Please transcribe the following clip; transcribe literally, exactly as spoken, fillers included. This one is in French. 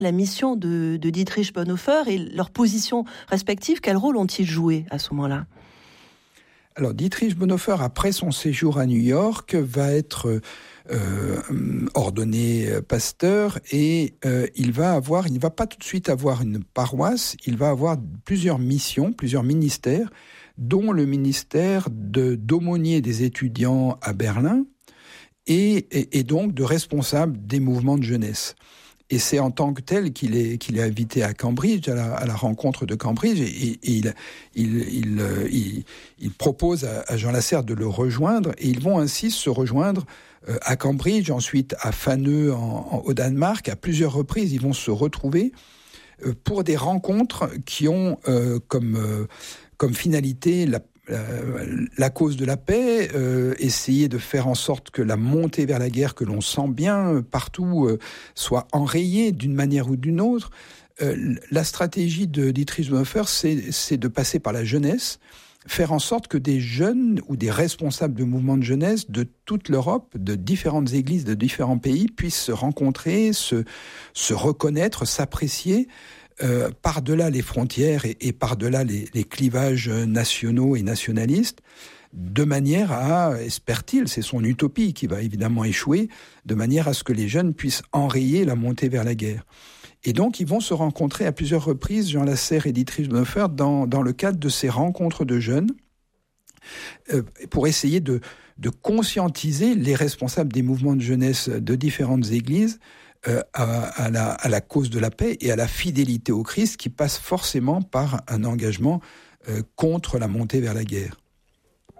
la mission de, de Dietrich Bonhoeffer et leur position respective, quel rôle ont-ils joué à ce moment-là ? Alors, Dietrich Bonhoeffer, après son séjour à New York, va être euh, ordonné pasteur et euh, il va avoir, il ne va pas tout de suite avoir une paroisse, il va avoir plusieurs missions, plusieurs ministères, dont le ministère de, d'aumônier des étudiants à Berlin et, et, et donc de responsable des mouvements de jeunesse. Et c'est en tant que tel qu'il est, qu'il est invité à Cambridge, à la, à la rencontre de Cambridge, et, et, et il, il, il, il, il propose à, à Jean Lasserre de le rejoindre, et ils vont ainsi se rejoindre euh, à Cambridge, ensuite à Fanø en, en, au Danemark, à plusieurs reprises, ils vont se retrouver euh, pour des rencontres qui ont euh, comme, euh, comme finalité la Euh, la cause de la paix, euh, essayer de faire en sorte que la montée vers la guerre que l'on sent bien euh, partout euh, soit enrayée d'une manière ou d'une autre. Euh, la stratégie de Dietrich Bonhoeffer, c'est, c'est de passer par la jeunesse, faire en sorte que des jeunes ou des responsables de mouvements de jeunesse de toute l'Europe, de différentes églises de différents pays, puissent se rencontrer, se, se reconnaître, s'apprécier, Euh, par-delà les frontières et, et par-delà les, les clivages nationaux et nationalistes, de manière à, espère-t-il, c'est son utopie qui va évidemment échouer, de manière à ce que les jeunes puissent enrayer la montée vers la guerre. Et donc, ils vont se rencontrer à plusieurs reprises, Jean Lasserre et Dietrich Bonhoeffer, dans, dans le cadre de ces rencontres de jeunes, euh, pour essayer de, de conscientiser les responsables des mouvements de jeunesse de différentes églises Euh, à, à, la, à la cause de la paix et à la fidélité au Christ qui passe forcément par un engagement euh, contre la montée vers la guerre.